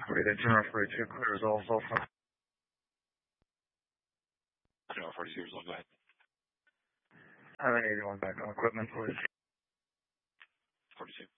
Reading General 42, clear results also. General 42 result, go ahead. I have an 81 back on equipment, please. 42.